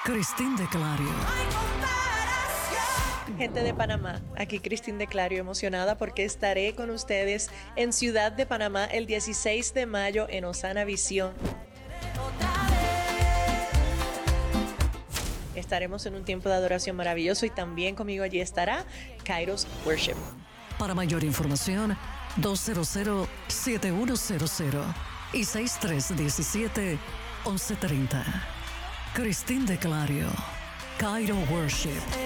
Cristín de Clario. Gente de Panamá, aquí Cristín de Clario, emocionada porque estaré con ustedes en Ciudad de Panamá el 16 de mayo en Osana Visión. Estaremos en un tiempo de adoración maravilloso y también conmigo allí estará Kairos Worship. Para mayor información, 200-7100 y 6317-1130. Cristín de Clario, Cairo Worship.